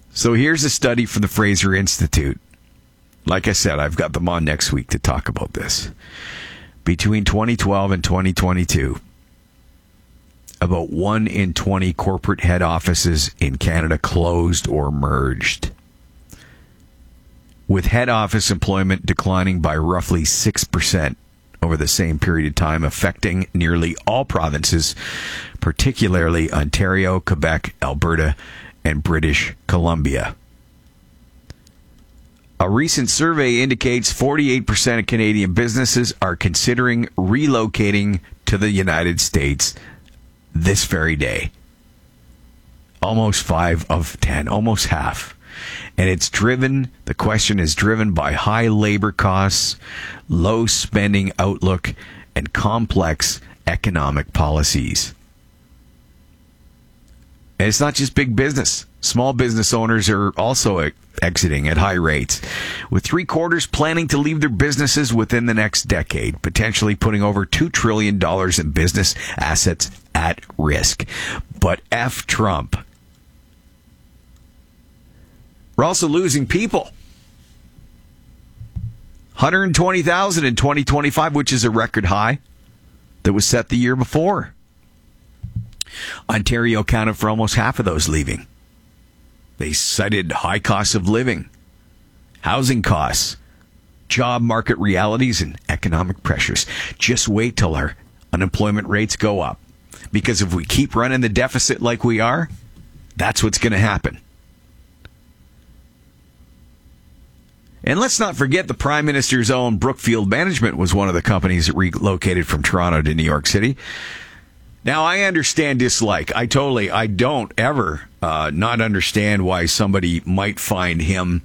So here's a study from the Fraser Institute. Like I said, I've got them on next week to talk about this. Between 2012 and 2022, about 1 in 20 corporate head offices in Canada closed or merged, with head office employment declining by roughly 6% over the same period of time, affecting nearly all provinces, particularly Ontario, Quebec, Alberta, and British Columbia. A recent survey indicates 48% of Canadian businesses are considering relocating to the United States this very day. Almost 5 of 10, almost half. And the question is driven by high labor costs, low spending outlook, and complex economic policies. And it's not just big business. Small business owners are also exiting at high rates, with 3/4 planning to leave their businesses within the next decade, potentially putting over $2 trillion in business assets at risk. But F Trump. We're also losing people. 120,000 in 2025, which is a record high that was set the year before. Ontario accounted for almost half of those leaving. They cited high costs of living, housing costs, job market realities, and economic pressures. Just wait till our unemployment rates go up. Because if we keep running the deficit like we are, that's what's going to happen. And let's not forget the Prime Minister's own Brookfield Management was one of the companies that relocated from Toronto to New York City. Now, I understand dislike. I don't ever not understand why somebody might find him,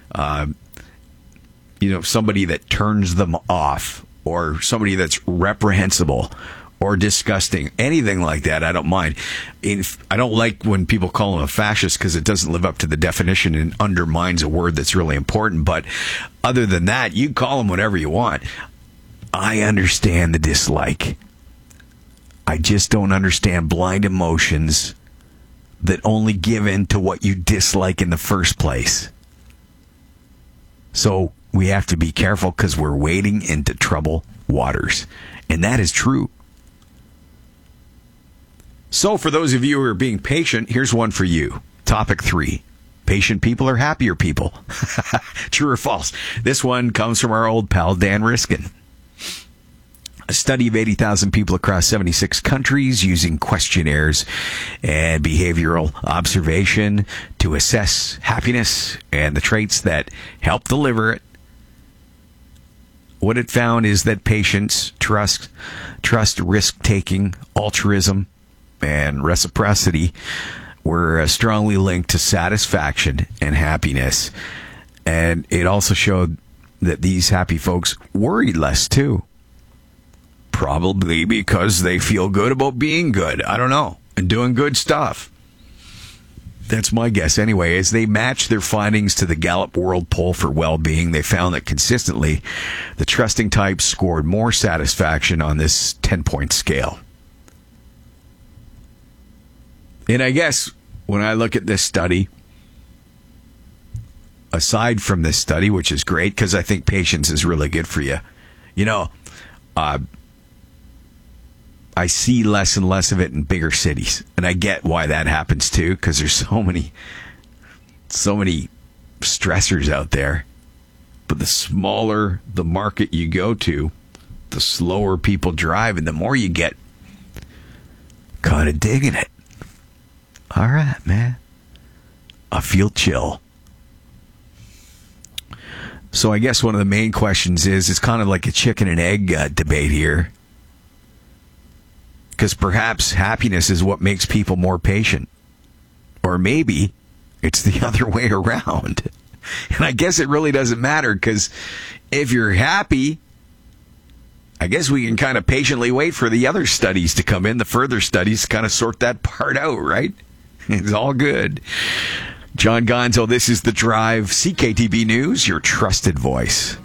somebody that turns them off or somebody that's reprehensible or disgusting, anything like that. I don't mind. I don't like when people call him a fascist because it doesn't live up to the definition and undermines a word that's really important. But other than that, you call him whatever you want. I understand the dislike. I just don't understand blind emotions that only give in to what you dislike in the first place. So we have to be careful because we're wading into troubled waters. And that is true. So for those of you who are being patient, here's one for you. Topic 3. Patient people are happier people. True or false? This one comes from our old pal Dan Riskin. A study of 80,000 people across 76 countries using questionnaires and behavioral observation to assess happiness and the traits that help deliver it. What it found is that patients trust risk-taking, altruism, and reciprocity were strongly linked to satisfaction and happiness. And it also showed that these happy folks worried less, too. Probably because they feel good about being good. I don't know. And doing good stuff. That's my guess anyway. As they matched their findings to the Gallup World Poll for Well-Being, they found that consistently the trusting types scored more satisfaction on this 10-point scale. And I guess when I look at this study, aside from this study, which is great because I think patience is really good for you, I see less and less of it in bigger cities. And I get why that happens too, because there's so many stressors out there. But the smaller the market you go to, the slower people drive, and the more you get kind of digging it. All right, man. I feel chill. So I guess one of the main questions is, it's kind of like a chicken and egg debate here. Because perhaps happiness is what makes people more patient. Or maybe it's the other way around. And I guess it really doesn't matter, because if you're happy, I guess we can kind of patiently wait for the other studies to come in, the further studies to kind of sort that part out, right? It's all good. John Gonzo, this is The Drive, CKTB News, your trusted voice.